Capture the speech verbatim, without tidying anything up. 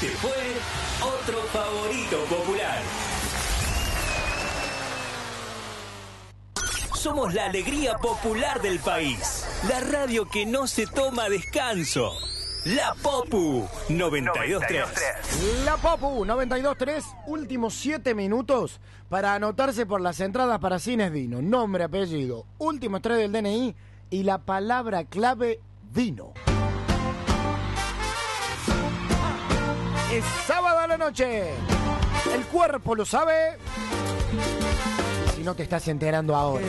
Este fue otro favorito popular. Somos la alegría popular del país. La radio que no se toma descanso. La Popu noventa y dos punto tres. La Popu noventa y dos punto tres. Últimos siete minutos para anotarse por las entradas para Cines Dino. Nombre, apellido, últimos tres del D N I y la palabra clave Dino. Es sábado a la noche. El cuerpo lo sabe. Si no te estás enterando ahora.